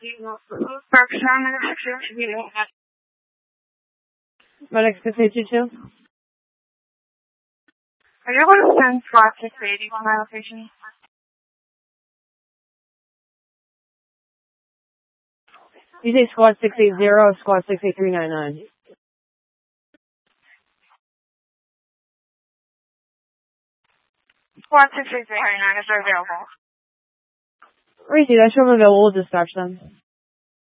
Medic 682. Are you able to send squad 680 on my location? You say squad 680 or squad 68399? Squad 68399 is available. Receive, I show them available. We'll dispatch them.